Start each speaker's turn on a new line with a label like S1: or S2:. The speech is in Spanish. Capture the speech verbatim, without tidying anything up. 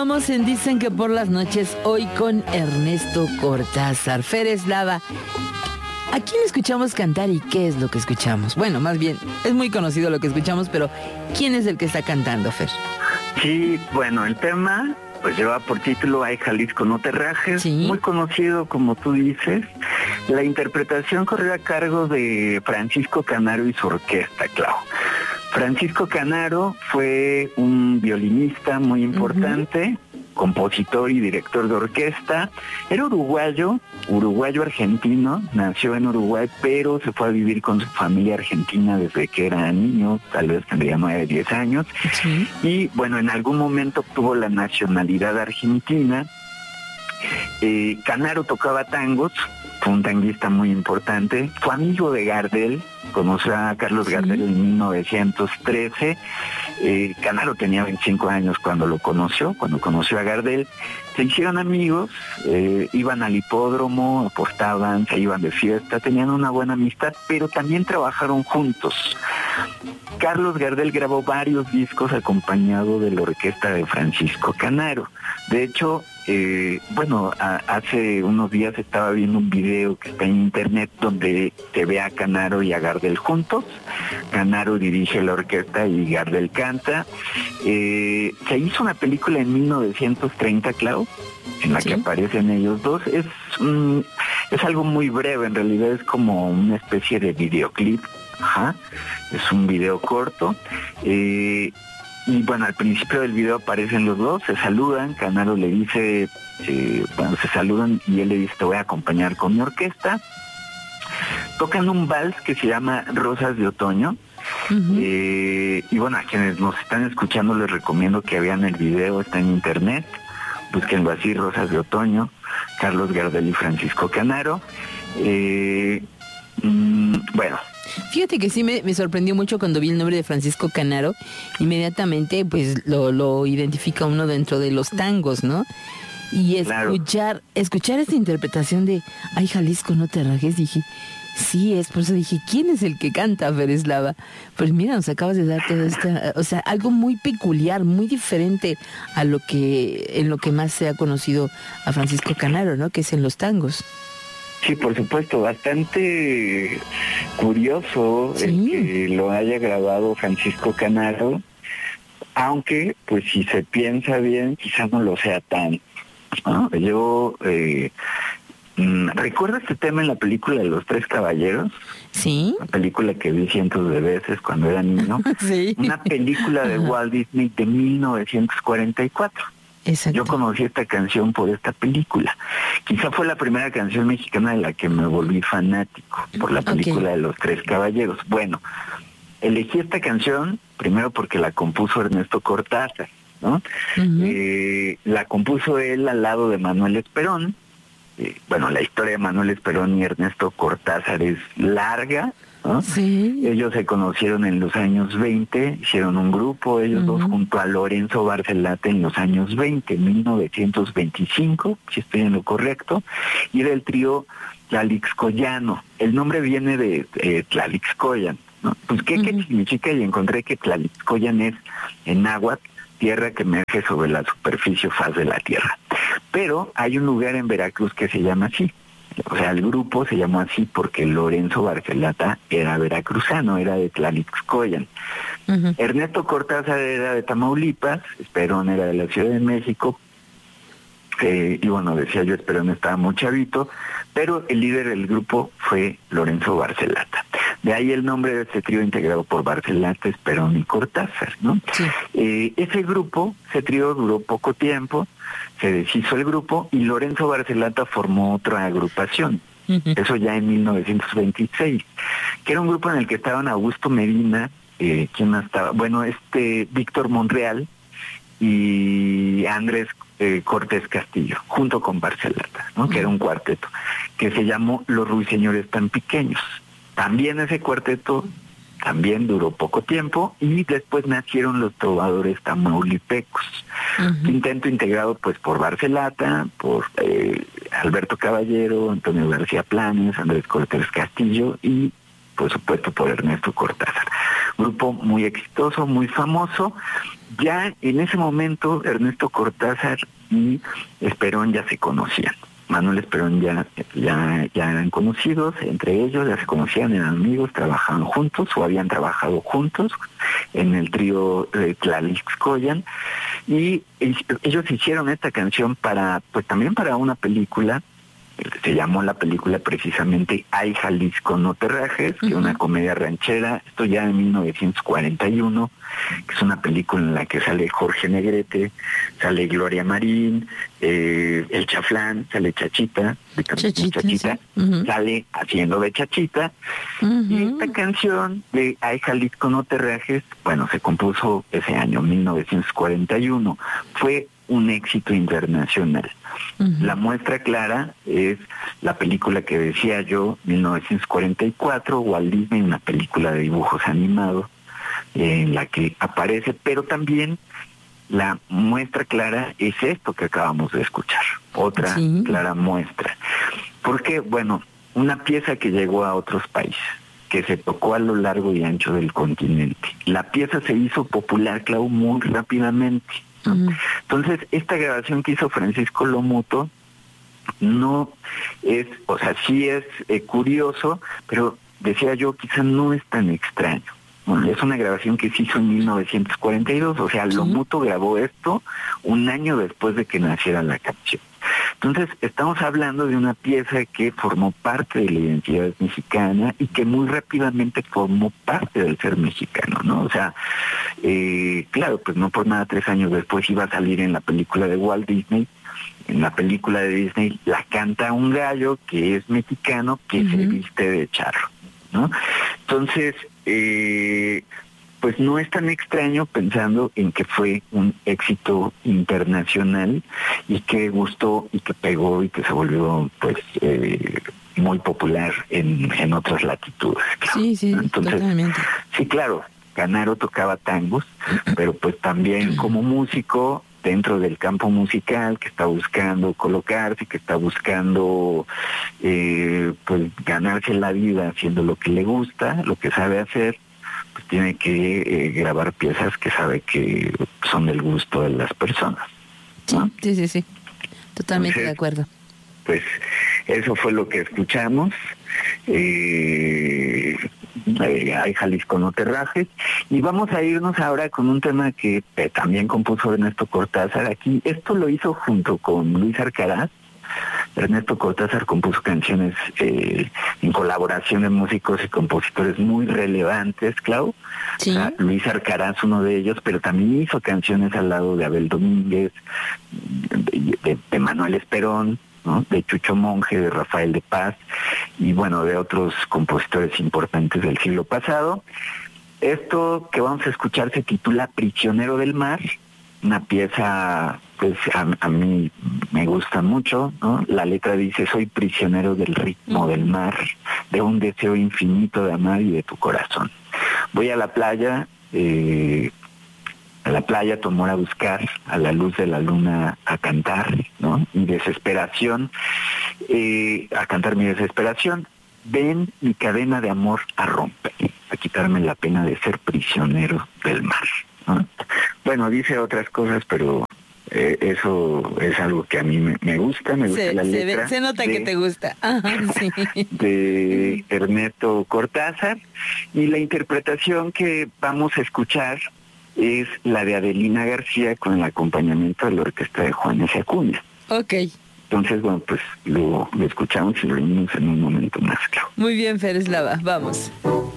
S1: Continuamos en Dicen que por las noches, hoy con Ernesto Cortázar. Fer Eslava, ¿a quién escuchamos cantar y qué es lo que escuchamos? Bueno, más bien, es muy conocido lo que escuchamos, pero ¿quién es el que está cantando, Fer?
S2: Sí, bueno, el tema pues lleva por título Ay Jalisco no te rajes,
S1: ¿Sí?
S2: Muy conocido como tú dices. La interpretación corrió a cargo de Francisco Canaro y su orquesta, Clau. Francisco Canaro fue un violinista muy importante, uh-huh. compositor y director de orquesta. Era uruguayo, uruguayo-argentino, nació en Uruguay, pero se fue a vivir con su familia argentina desde que era niño, tal vez tendría nueve, diez años.
S1: Sí.
S2: Y bueno, en algún momento obtuvo la nacionalidad argentina. Eh, Canaro tocaba tangos, fue un tanguista muy importante, fue amigo de Gardel, conoció a Carlos sí. Gardel en mil novecientos trece, eh, Canaro tenía veinticinco años cuando lo conoció, cuando conoció a Gardel, se hicieron amigos, eh, iban al hipódromo, apostaban, se iban de fiesta, tenían una buena amistad, pero también trabajaron juntos. Carlos Gardel grabó varios discos acompañado de la orquesta de Francisco Canaro. De hecho, eh, bueno, a, hace unos días estaba viendo un video que está en internet donde se ve a Canaro y a Gardel juntos. Canaro dirige la orquesta y Gardel canta. Eh, se hizo una película en mil novecientos treinta, Clau, en la ¿Sí? que aparecen ellos dos. Es, um, es algo muy breve, en realidad es como una especie de videoclip. Ajá. Es un video corto. Eh, y bueno, al principio del video aparecen los dos, se saludan, Canaro le dice, eh, bueno, se saludan y él le dice, te voy a acompañar con mi orquesta. Tocan un vals que se llama Rosas de Otoño. Uh-huh. Eh, y bueno, a quienes nos están escuchando les recomiendo que vean el video, está en internet, búsquenlo así, Rosas de Otoño, Carlos Gardel y Francisco Canaro. Eh, mmm, bueno,
S1: Fíjate que sí me, me sorprendió mucho cuando vi el nombre de Francisco Canaro. Inmediatamente pues lo, lo identifica uno dentro de los tangos, ¿no? Y escuchar, claro. escuchar esta interpretación de Ay Jalisco no te rajes, dije, sí, es por eso dije, ¿quién es el que canta, Fer Eslava? Pues mira, nos acabas de dar toda esta, o sea, algo muy peculiar, muy diferente a lo que, en lo que más se ha conocido a Francisco Canaro, ¿no? Que es en los tangos.
S2: Sí, por supuesto, bastante curioso sí. el que lo haya grabado Francisco Canaro, aunque, pues si se piensa bien, quizás no lo sea tan, ¿no? Yo, eh, ¿recuerda este tema en la película de Los Tres Caballeros?
S1: Sí.
S2: Una película que vi cientos de veces cuando era niño.
S1: Sí.
S2: Una película de Walt Disney de mil novecientos cuarenta y cuatro.
S1: Exacto.
S2: Yo conocí esta canción por esta película. Quizá fue la primera canción mexicana de la que me volví fanático, por la película okay. de Los Tres Caballeros. Bueno, elegí esta canción primero porque la compuso Ernesto Cortázar, ¿no? Uh-huh. Eh, la compuso él al lado de Manuel Esperón. Eh, bueno, la historia de Manuel Esperón y Ernesto Cortázar es larga, ¿no?
S1: Sí.
S2: Ellos se conocieron en los años veinte, hicieron un grupo, ellos uh-huh. dos junto a Lorenzo Barcelata en los años veinte, mil novecientos veinticinco, si estoy en lo correcto, y era el trío Tlalixcoyano. El nombre viene de eh, Tlalixcoyan, ¿no? Pues, ¿qué, uh-huh. ¿qué significa? Y encontré que Tlalixcoyan es en náhuatl, tierra que emerge sobre la superficie o faz de la tierra. Pero hay un lugar en Veracruz que se llama así. O sea, el grupo se llamó así porque Lorenzo Barcelata era veracruzano, era de Tlalixcoyan. Uh-huh. Ernesto Cortázar era de Tamaulipas, Esperón era de la Ciudad de México, eh, y bueno, decía yo, Esperón estaba muy chavito, pero el líder del grupo fue Lorenzo Barcelata. De ahí el nombre de este trío integrado por Barcelata, Esperón y Cortázar, ¿no?
S1: Sí.
S2: Eh, ese grupo, ese trío duró poco tiempo, se deshizo el grupo y Lorenzo Barcelata formó otra agrupación. Uh-huh. Eso ya en mil novecientos veintiséis, que era un grupo en el que estaban Augusto Medina, eh, ¿quién más estaba? Bueno, este Víctor Monreal y Andrés eh, Cortés Castillo, junto con Barcelata, ¿no? Uh-huh. Que era un cuarteto, que se llamó Los Ruiseñores Tan Pequeños. También ese cuarteto también duró poco tiempo y después nacieron los Trovadores Tamaulipecos. Uh-huh. Intento integrado pues por Barcelata, por eh, Alberto Caballero, Antonio García Planes, Andrés Cortés Castillo y por supuesto por Ernesto Cortázar. Grupo muy exitoso, muy famoso. Ya en ese momento Ernesto Cortázar y Esperón ya se conocían. Manuel Esperón ya, ya, ya eran conocidos, entre ellos ya se conocían, eran amigos, trabajaban juntos o habían trabajado juntos en el trío de Tlalixcoyan, y ellos hicieron esta canción para, pues también para una película. Se llamó la película precisamente Ay Jalisco no te rajes, que es una comedia ranchera, esto ya en mil novecientos cuarenta y uno, que es una película en la que sale Jorge Negrete, sale Gloria Marín, eh, el Chaflán, sale Chachita, de
S1: Chachita,
S2: Chachita
S1: sí. uh-huh.
S2: sale haciendo de Chachita,
S1: uh-huh.
S2: y esta canción de Ay Jalisco no te rajes, bueno, se compuso ese año, mil novecientos cuarenta y uno, fue un éxito internacional. Uh-huh. La muestra clara es la película que decía yo, mil novecientos cuarenta y cuatro, Walt Disney, una película de dibujos animados, eh, en la que aparece, pero también la muestra clara es esto que acabamos de escuchar, otra sí. clara muestra. Porque, bueno, una pieza que llegó a otros países, que se tocó a lo largo y ancho del continente. La pieza se hizo popular, Clau, muy rápidamente. Uh-huh. Entonces, esta grabación que hizo Francisco Lomuto no es, o sea, sí es eh, curioso, pero decía yo, quizá no es tan extraño. Bueno, es una grabación que se hizo en mil novecientos cuarenta y dos, o sea, Lomuto grabó esto un año después de que naciera la canción. Entonces, estamos hablando de una pieza que formó parte de la identidad mexicana y que muy rápidamente formó parte del ser mexicano, ¿no? O sea, eh, claro, pues no por nada tres años después iba a salir en la película de Walt Disney. En la película de Disney la canta un gallo que es mexicano que uh-huh. se viste de charro, ¿no? Entonces, eh, pues no es tan extraño pensando en que fue un éxito internacional y que gustó y que pegó y que se volvió pues eh, muy popular en, en otras latitudes. Claro.
S1: Sí, sí,
S2: entonces,
S1: totalmente.
S2: Sí, claro, Canaro tocaba tangos, pero pues también como músico dentro del campo musical que está buscando colocarse, que está buscando eh, pues ganarse la vida haciendo lo que le gusta, lo que sabe hacer, pues tiene que eh, grabar piezas que sabe que son del gusto de las personas, ¿no?
S1: Sí, sí, sí, totalmente
S2: Entonces,
S1: de acuerdo.
S2: Pues eso fue lo que escuchamos. Eh, Ay Jalisco no te rajes, y vamos a irnos ahora con un tema que eh, también compuso Ernesto Cortázar. Aquí esto lo hizo junto con Luis Arcaraz. Ernesto Cortázar compuso canciones eh, en colaboración de músicos y compositores muy relevantes, Clau.
S1: ¿Sí?
S2: O sea, Luis Arcaraz, uno de ellos, pero también hizo canciones al lado de Abel Domínguez, de, de, de Manuel Esperón, ¿no? De Chucho Monge, de Rafael de Paz y bueno, de otros compositores importantes del siglo pasado. Esto que vamos a escuchar se titula Prisionero del Mar, una pieza pues a, a mí me gusta mucho, ¿no? La letra dice: soy prisionero del ritmo del mar, de un deseo infinito de amar y de tu corazón. Voy a la playa, eh, a la playa, tu amor a buscar, a la luz de la luna a cantar, ¿no? Mi desesperación, eh, a cantar mi desesperación. Ven mi cadena de amor a romper, a quitarme la pena de ser prisionero del mar, ¿no? Bueno, dice otras cosas, pero eh, eso es algo que a mí me, me gusta, me gusta
S1: se,
S2: la
S1: se
S2: letra.
S1: Ve, se nota
S2: de,
S1: que te gusta. Ajá, sí.
S2: De Ernesto Cortázar, y la interpretación que vamos a escuchar es la de Adelina García con el acompañamiento de la orquesta de Juan S. Acuña.
S1: Ok.
S2: Entonces, bueno, pues lo, lo escuchamos y lo oímos en un momento más, claro.
S1: Muy bien, Fer Eslava, vamos.